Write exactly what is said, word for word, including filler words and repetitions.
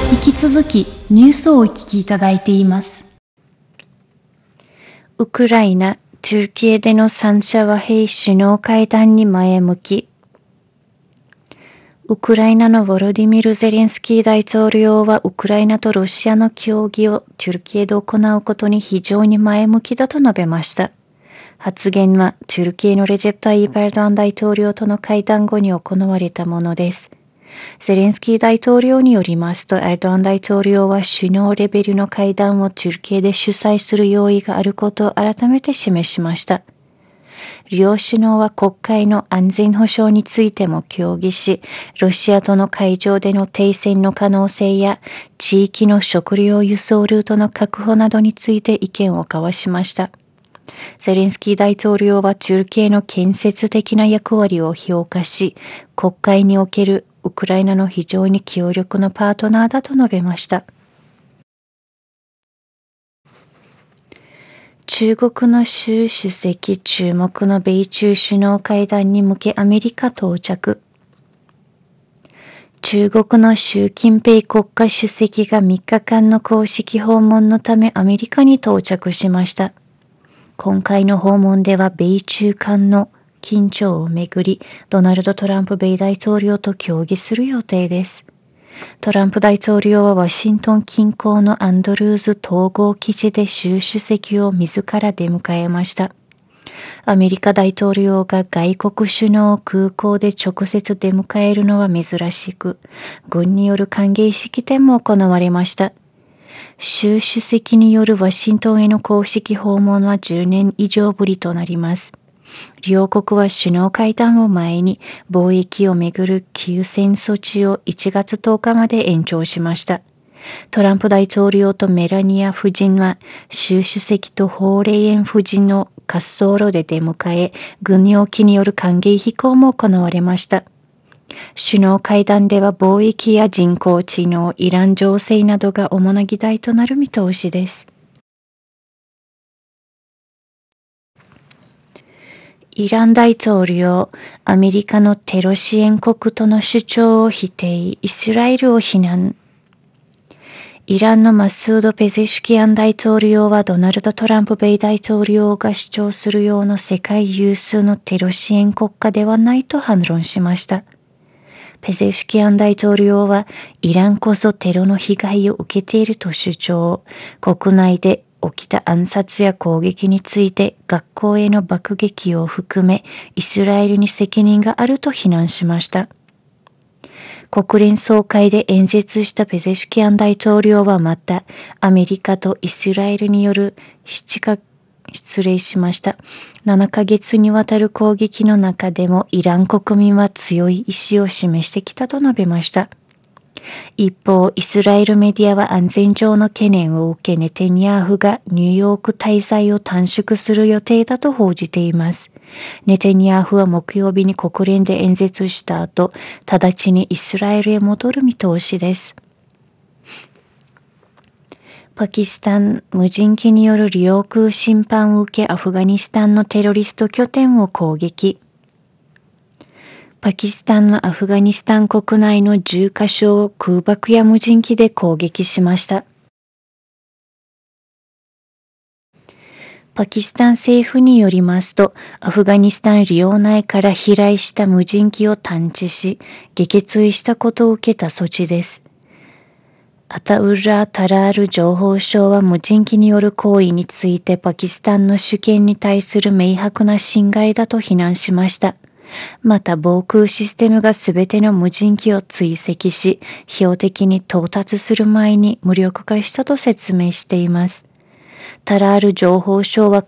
引き続きニュースをお聞きいただいています。 ウクライナ、トルキエでの三者和平首脳会談に前向き。ウクライナのヴォロディミル・ゼレンスキー大統領はウクライナとロシアの協議をトルキエで行うことに非常に前向きだと述べました。発言はトルキエのレジェプ・タイープ・エルドアン大統領との会談後に行われたものです。ゼレンスキー大統領によりますと、エルドアン大統領は首脳レベルの会談をトルキエで主催する用意があることを改めて示しました。両首脳は国会の安全保障についても協議し、ロシアとの海上での停戦の可能性や地域の食料輸送ルートの確保などについて意見を交わしました。ゼレンスキー大統領はトルキエの建設的な役割を評価し、国会におけるウクライナの非常に強力なパートナーだと述べました。中国の習主席注目の米中首脳会談に向けアメリカ到着。中国の習近平国家主席がみっかかんの公式訪問のためアメリカに到着しました。今回の訪問では米中間の緊張をめぐり、ドナルド・トランプ米大統領と協議する予定です。トランプ大統領はワシントン近郊のアンドルーズ統合基地で習主席を自ら出迎えました。アメリカ大統領が外国首脳を空港で直接出迎えるのは珍しく、軍による歓迎式典も行われました。習主席によるワシントンへの公式訪問はじゅうねん以上ぶりとなります。両国は首脳会談を前に貿易をめぐる休戦措置をいちがつとおかまで延長しました。トランプ大統領とメラニア夫人は習主席とホーレイエン夫人の滑走路で出迎え、軍用機による歓迎飛行も行われました。首脳会談では貿易や人工知能、イラン情勢などが主な議題となる見通しです。イラン大統領、アメリカのテロ支援国との主張を否定、イスラエルを非難。イランのマスード・ペゼシュキアン大統領はドナルド・トランプ米大統領が主張するような世界有数のテロ支援国家ではないと反論しました。ペゼシュキアン大統領はイランこそテロの被害を受けていると主張。国内で起きた暗殺や攻撃について学校への爆撃を含めイスラエルに責任があると非難しました。国連総会で演説したペゼシュキアン大統領はまたアメリカとイスラエルによる七か失礼しました。ななかげつにわたる攻撃の中でもイラン国民は強い意志を示してきたと述べました。一方、イスラエルメディアは安全上の懸念を受けネタニヤフがニューヨーク滞在を短縮する予定だと報じています。ネタニヤフは木曜日に国連で演説した後、直ちにイスラエルへ戻る見通しです。パキスタン、無人機による領空侵犯を受けアフガニスタンのテロリスト拠点を攻撃。パキスタンのアフガニスタン国内のじゅっかしょを空爆や無人機で攻撃しました。パキスタン政府によりますと、アフガニスタン領内から飛来した無人機を探知し、撃墜したことを受けた措置です。アタウッラー・タラール情報省は無人機による行為についてパキスタンの主権に対する明白な侵害だと非難しました。また防空システムがすべての無人機を追跡し、標的に到達する前に無力化したと説明しています。タラール情報省は